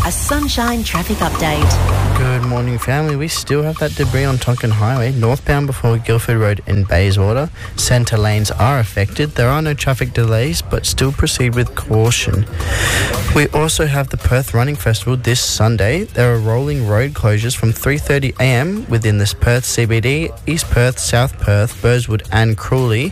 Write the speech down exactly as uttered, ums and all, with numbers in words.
A Sunshine traffic update. Good morning, family. We still have that debris on Tonkin Highway, northbound before Guildford Road in Bayswater. Centre lanes are affected. There are no traffic delays, but still proceed with caution. We also have the Perth Running Festival this Sunday. There are rolling road closures from three thirty a m within this Perth C B D, East Perth, South Perth, Burswood and Crawley.